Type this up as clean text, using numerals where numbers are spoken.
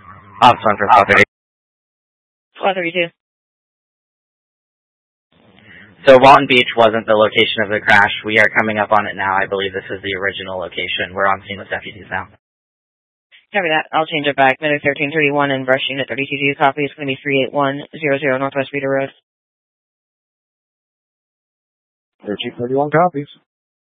Officer 1 for 1230. 1232. So Walton Beach wasn't the location of the crash. We are coming up on it now. I believe this is the original location. We're on scene with deputies now. Copy that. I'll change it back. Medic 1331 and Brush Unit 32 copy. It's going to be 38100 Northwest Reader Road. 1331 copies.